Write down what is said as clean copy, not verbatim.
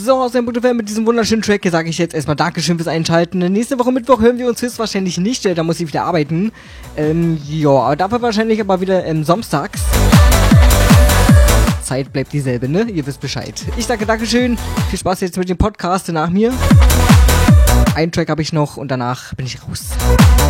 So, aus dem Punkt mit diesem wunderschönen Track sage ich jetzt erstmal Dankeschön fürs Einschalten. Nächste Woche Mittwoch hören wir uns höchstwahrscheinlich nicht, da muss ich wieder arbeiten. Ja, aber dafür wahrscheinlich aber wieder samstags. Zeit bleibt dieselbe, ne? Ihr wisst Bescheid. Ich sage Dankeschön, viel Spaß jetzt mit dem Podcast nach mir. Einen Track habe ich noch und danach bin ich raus.